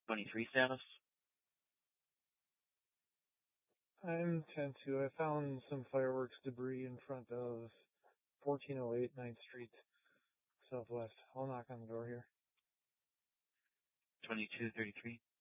23 status. I'm 10-2. I found some fireworks debris in front of 1408 9th Street, Southwest. I'll knock on the door here. 2233.